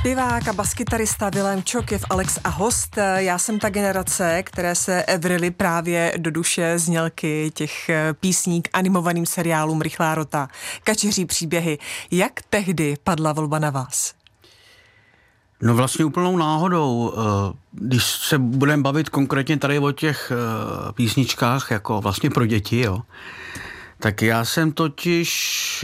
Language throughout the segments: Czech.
Zpěvák a baskytarista Vilém Čok je v Alex a host. Já jsem ta generace, které se vryly právě do duše znělky těch písní k animovaným seriálům Rychlá rota, Kačeří příběhy. Jak tehdy padla volba na vás? No vlastně úplnou náhodou. Když se budeme bavit konkrétně tady o těch písničkách, jako vlastně pro děti, jo, tak já jsem totiž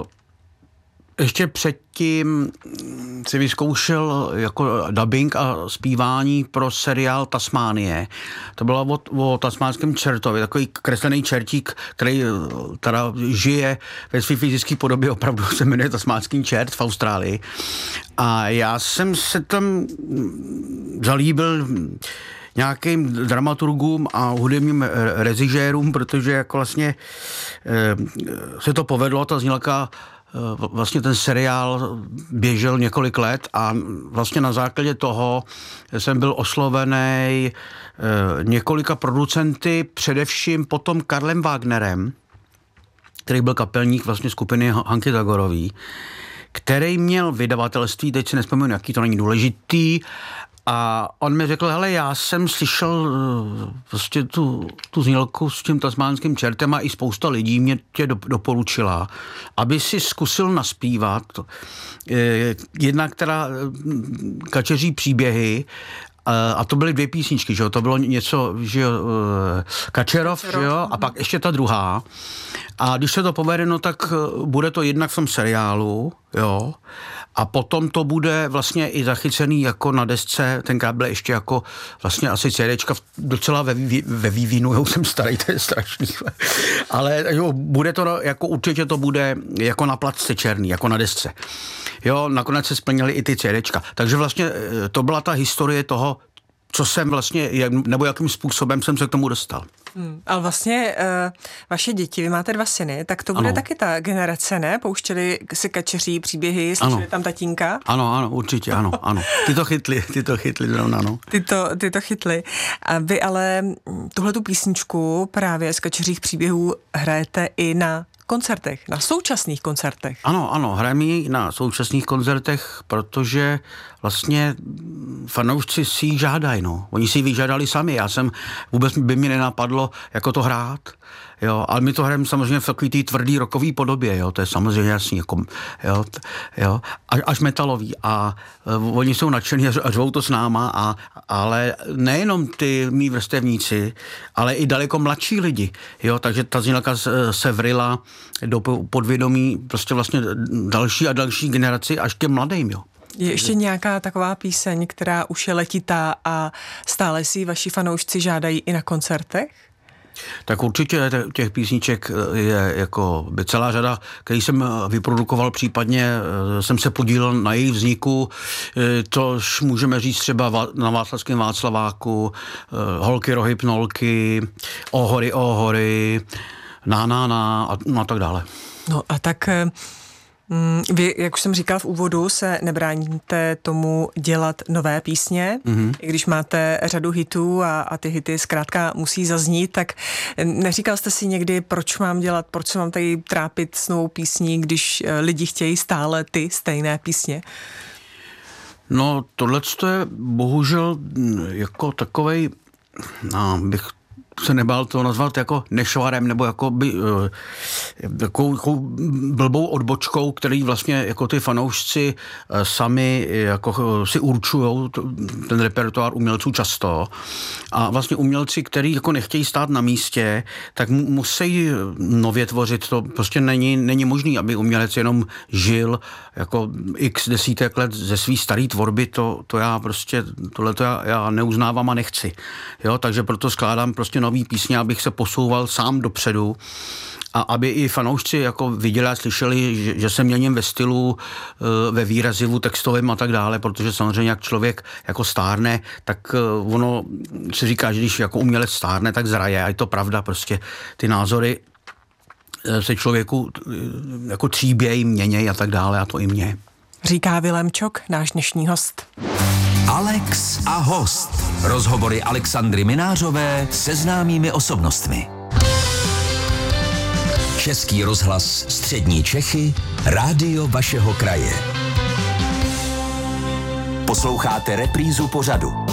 ještě předtím si vyzkoušel jako dubbing a zpívání pro seriál Tasmánie. To bylo o tasmánském čertovi, takový kreslený čertík, který teda žije ve své fyzické podobě, opravdu se jmenuje tasmánský čert v Austrálii. A já jsem se tam zalíbil nějakým dramaturgům a hudebním režisérům, protože jako vlastně se to povedlo, ta znělka, vlastně ten seriál běžel několik let a vlastně na základě toho jsem byl oslovený několika producenty, především potom Karlem Wagnerem, který byl kapelník vlastně skupiny Hanky Tagorový, který měl vydavatelství, teď si nespomínám, jaký, to není důležitý, a on mi řekl, hele, já jsem slyšel prostě tu znělku s tím tasmánským čertem a i spousta lidí mě tě doporučila, aby si zkusil naspívat jednak teda Kačeří příběhy, a to byly 2 písničky, že jo, to bylo něco, že jo, Kačerov, že jo, a pak ještě ta druhá. A když se to povede, no tak bude to jednak v tom seriálu, jo, a potom to bude vlastně i zachycený jako na desce, tenkrát byl ještě jako vlastně asi CDčka docela ve vývinu, já už jsem starý, to je strašný, ale jo, bude to jako, určitě to bude jako na placce černý, jako na desce. Jo, nakonec se splnily i ty CDčka. Takže vlastně to byla ta historie toho, co jsem vlastně, nebo jakým způsobem jsem se k tomu dostal. Ale vlastně vaše děti, vy máte 2 syny, tak to bude taky ta generace, ne? Pouštěli si Kačeří příběhy, slyšeli tam tatínka? Ano, určitě, ano. Ty to chytli zrovna, no. Ty to chytli. A vy ale tuhletu písničku právě z Kačeřích příběhů hrajete i na koncertech, na současných koncertech. Ano, hrajeme ji na současných koncertech, protože vlastně fanoušci si ji žádají, no. Oni si ji vyžádali sami, vůbec by mi nenapadlo, jako to hrát, jo, ale my to hrajeme samozřejmě v takový té tvrdý rockový podobě, jo, to je samozřejmě jasný, jako, jo, až metalový a oni jsou nadšení a řvou to s náma, ale nejenom ty mý vrstevníci, ale i daleko mladší lidi, jo, takže ta znělka se vryla do podvědomí prostě vlastně další a další generaci až těm mladým, jo. Je ještě nějaká taková píseň, která už je letitá a stále si vaši fanoušci žádají i na koncertech? Tak určitě těch písniček je jako celá řada, který jsem vyprodukoval, případně jsem se podílel na jejich vzniku, tož můžeme říct třeba na Václavském Václaváku, Holky, rohy, pnolky, Ohory, Na a tak dále. No a tak vy, jak už jsem říkal v úvodu, se nebráníte tomu dělat nové písně, i když máte řadu hitů a ty hity zkrátka musí zaznít, tak neříkal jste si někdy, proč se mám tady trápit s novou písní, když lidi chtějí stále ty stejné písně? No, tohleto je bohužel jako takovej, bych se nebál to nazvat jako nešvarem, nebo jako takovou blbou odbočkou, který vlastně jako ty fanoušci sami jako si určujou ten repertoár umělců často. A vlastně umělci, kteří jako nechtějí stát na místě, tak musí nově tvořit. To prostě není možný, aby umělec jenom žil jako x desítek let ze svý starý tvorby. To já prostě, tohleto já neuznávám a nechci. Jo, takže proto skládám prostě nový písně, abych se posouval sám dopředu a aby i fanoušci jako viděli a slyšeli, že se měním ve stylu, ve výrazivu textovém a tak dále, protože samozřejmě jak člověk jako stárne, tak ono se říká, že když jako umělec stárne, tak zraje a je to pravda, prostě ty názory se člověku jako tříbějí, měnějí a tak dále a to i mě. Říká Vilém Čok, náš dnešní host. Alex a host. Rozhovory Alexandry Minářové se známými osobnostmi. Český rozhlas Střední Čechy, rádio vašeho kraje. Posloucháte reprízu pořadu.